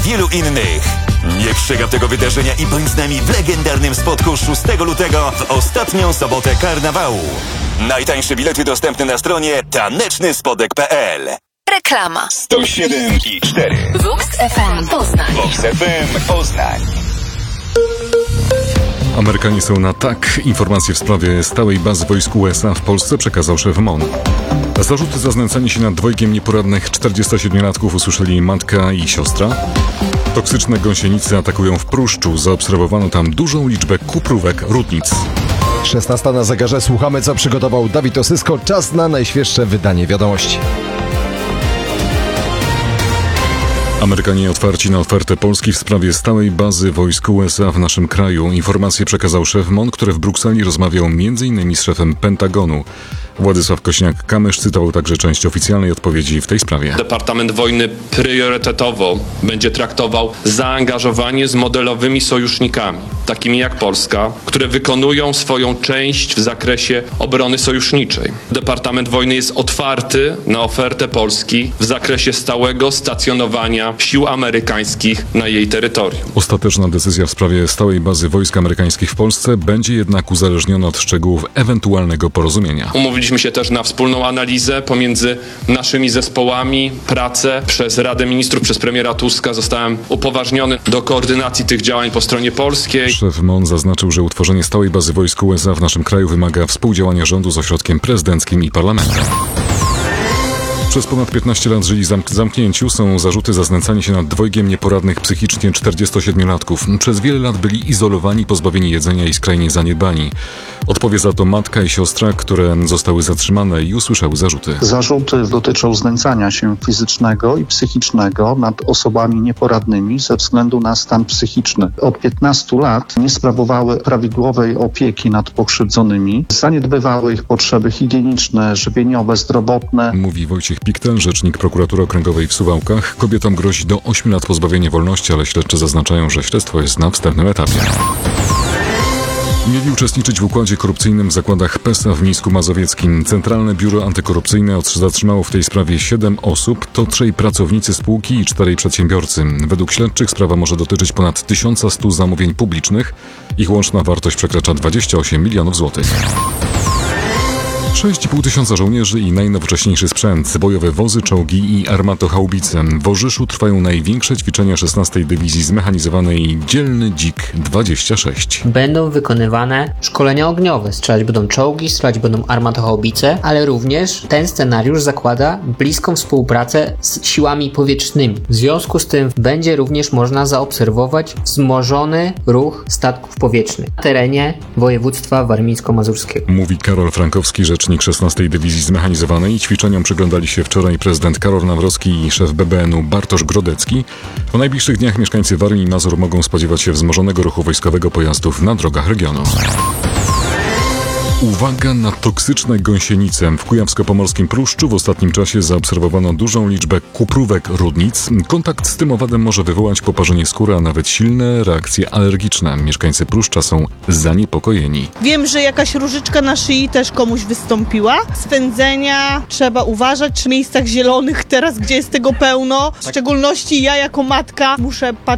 wielu innych. Nie przegap tego wydarzenia i bądź z nami w legendarnym spotku 6 lutego w ostatnią sobotę karnawału. Najtańsze bilety dostępne na stronie tanecznyspodek.pl. Reklama. 107,4 Vox FM Poznań. Vox FM Poznań. Amerykanie są na tak. Informacje w sprawie stałej bazy wojsk USA w Polsce przekazał szef MON. Zarzuty za znęcanie się nad dwojgiem nieporadnych 47-latków usłyszeli matka i siostra. Toksyczne gąsienice atakują w Pruszczu. Zaobserwowano tam dużą liczbę kuprówek rudnic. 16 na zegarze. Słuchamy, co przygotował Dawid Osysko. Czas na najświeższe wydanie wiadomości. Amerykanie otwarci na ofertę Polski w sprawie stałej bazy wojsk USA w naszym kraju. Informacje przekazał szef MON, który w Brukseli rozmawiał m.in. z szefem Pentagonu. Władysław Kośniak-Kamysz cytował także część oficjalnej odpowiedzi w tej sprawie. Departament Wojny priorytetowo będzie traktował zaangażowanie z modelowymi sojusznikami, takimi jak Polska, które wykonują swoją część w zakresie obrony sojuszniczej. Departament Wojny jest otwarty na ofertę Polski w zakresie stałego stacjonowania sił amerykańskich na jej terytorium. Ostateczna decyzja w sprawie stałej bazy wojsk amerykańskich w Polsce będzie jednak uzależniona od szczegółów ewentualnego porozumienia. Umówiliśmy się też na wspólną analizę pomiędzy naszymi zespołami, pracę przez Radę Ministrów, przez premiera Tuska. Zostałem upoważniony do koordynacji tych działań po stronie polskiej. Szef MON zaznaczył, że utworzenie stałej bazy wojsk USA w naszym kraju wymaga współdziałania rządu z ośrodkiem prezydenckim i parlamentem. Przez ponad 15 lat żyli zamknięciu. Są zarzuty za znęcanie się nad dwojgiem nieporadnych psychicznie 47-latków. Przez wiele lat byli izolowani, pozbawieni jedzenia i skrajnie zaniedbani. Odpowie za to matka i siostra, które zostały zatrzymane i usłyszały zarzuty. Zarzuty dotyczą znęcania się fizycznego i psychicznego nad osobami nieporadnymi ze względu na stan psychiczny. Od 15 lat nie sprawowały prawidłowej opieki nad pokrzywdzonymi, zaniedbywały ich potrzeby higieniczne, żywieniowe, zdrowotne. Mówi Wojciech Piktel, rzecznik prokuratury okręgowej w Suwałkach. Kobietom grozi do 8 lat pozbawienia wolności, ale śledczy zaznaczają, że śledztwo jest na wstępnym etapie. Mieli uczestniczyć w układzie korupcyjnym w zakładach PESA w Mińsku Mazowieckim. Centralne Biuro Antykorupcyjne zatrzymało w tej sprawie 7 osób, to 3 pracownicy spółki i 4 przedsiębiorcy. Według śledczych sprawa może dotyczyć ponad 1100 zamówień publicznych. Ich łączna wartość przekracza 28 milionów złotych. 6,5 tysiąca żołnierzy i najnowocześniejszy sprzęt, bojowe wozy, czołgi i armatohaubice. W Orzyszu trwają największe ćwiczenia 16. Dywizji Zmechanizowanej Dzielny Dzik 26. Będą wykonywane szkolenia ogniowe. Strzelać będą czołgi, strzelać będą armatohaubice, ale również ten scenariusz zakłada bliską współpracę z siłami powietrznymi. W związku z tym będzie również można zaobserwować wzmożony ruch statków powietrznych na terenie województwa warmińsko-mazurskiego. Mówi Karol Frankowski, rzecznik 16. Dywizji Zmechanizowanej. Ćwiczeniom przyglądali się wczoraj prezydent Karol Nawrocki i szef BBN-u Bartosz Grodecki. W najbliższych dniach mieszkańcy Warmii i Mazur mogą spodziewać się wzmożonego ruchu wojskowego pojazdów na drogach regionu. Uwaga na toksyczne gąsienice. W kujawsko-pomorskim Pruszczu w ostatnim czasie zaobserwowano dużą liczbę kuprówek rudnic. Kontakt z tym owadem może wywołać poparzenie skóry, a nawet silne reakcje alergiczne. Mieszkańcy Pruszcza są zaniepokojeni. Wiem, że jakaś różyczka na szyi też komuś wystąpiła. Swędzenia trzeba uważać w miejscach zielonych teraz, gdzie jest tego pełno. W szczególności ja jako matka muszę patrzeć